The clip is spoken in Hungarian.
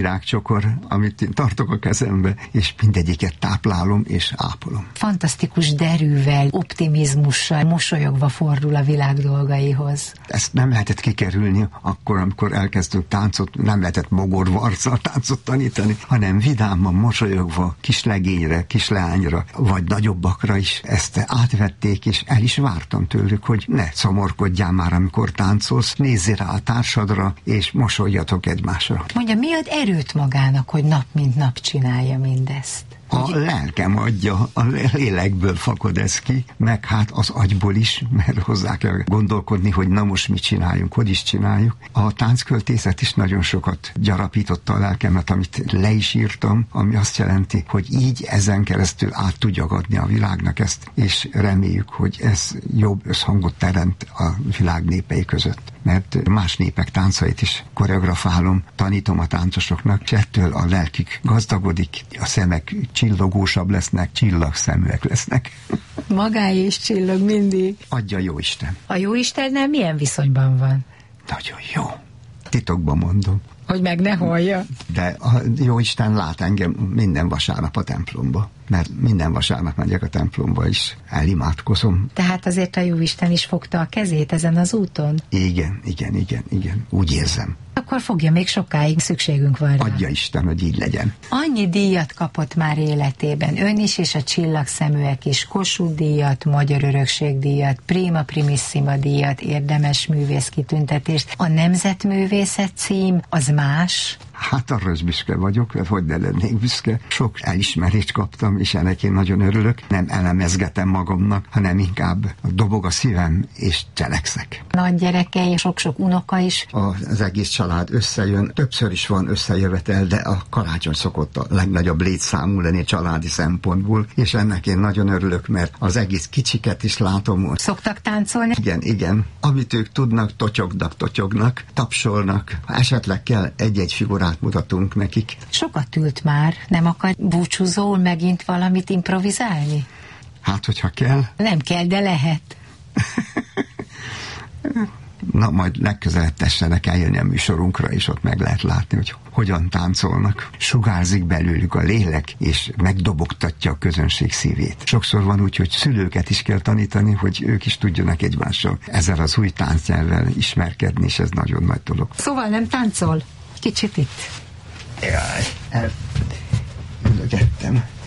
virágcsokor, amit én tartok a kezembe, és mindegyiket táplálom és ápolom. Fantasztikus derűvel, optimizmussal, mosolyogva fordul a világ dolgaihoz. Ezt nem lehetett kikerülni akkor, amikor elkezdtünk táncot, nem lehetett mogorva arccal táncot tanítani, hanem vidáman, mosolyogva, kislegényre, kisleányra, vagy nagyobbakra is ezt átvették, és el is vártam tőlük, hogy ne szomorkodjál már, amikor táncolsz, nézzél rá a társadra, és mosolyjatok egymásra. Mondja, mi ad erőt magának, hogy nap mint nap csinálja mindezt? A lelkem adja, a lélekből fakad ez ki, meg hát az agyból is, mert hozzá kell gondolkodni, hogy na most mit csináljunk, hogy is csináljuk. A táncköltészet is nagyon sokat gyarapította a lelkemet, amit le is írtam, ami azt jelenti, hogy így ezen keresztül át tudjak adni a világnak ezt, és reméljük, hogy ez jobb összhangot teremt a világ népei között. Mert más népek táncait is koreografálom, tanítom a táncosoknak, és ettől a lelkük gazdagodik, a szemek csillogósabb lesznek, csillagszeműek lesznek. Magáé is csillog mindig. Adja Jóisten. A Jóistennel milyen viszonyban van? Nagyon jó. Titokban mondom. Hogy meg ne hallja. De a Jóisten lát engem minden vasárnap a templomba. Mert minden vasárnap megyek a templomba is, elimádkozom. Tehát azért a Jóisten is fogta a kezét ezen az úton? Igen. Úgy érzem. Akkor fogja, még sokáig szükségünk van rá. Adja Isten, hogy így legyen. Annyi díjat kapott már életében, ön is és a Csillagszeműek is, Kossuth díjat, Magyar Örökség-díjat, Prima Primissima díjat, érdemes művész kitüntetést. A Nemzetművészet cím az más? Hát arra is büszke vagyok, mert hogy ne lennék büszke. Sok elismerést kaptam, és ennek én nagyon örülök. Nem elemezgetem magamnak, hanem inkább dobog a szívem, és cselekszek. Nagy gyerekei, sok-sok unoka is. Az egész család összejön, többször is van összejövetel, de a karácsony szokott a legnagyobb létszámú lenni családi szempontból, és ennek én nagyon örülök, mert az egész kicsiket is látom. Szoktak táncolni? Igen. Amit ők tudnak, totyognak, tapsolnak. Ha esetleg kell egy-egy figurát mutatunk nekik. Sokat ült már, nem akar búcsúzól megint valamit improvizálni? Hát, hogyha kell. Nem kell, de lehet. Na, majd legközelebb tessenek eljönni a műsorunkra, és ott meg lehet látni, hogy hogyan táncolnak. Sugárzik belőlük a lélek, és megdobogtatja a közönség szívét. Sokszor van úgy, hogy szülőket is kell tanítani, hogy ők is tudjanak egymással ezzel az új táncnyelvvel ismerkedni, és ez nagyon nagy dolog. Szóval nem táncol? Kicsit itt. Jaj, elülögettem.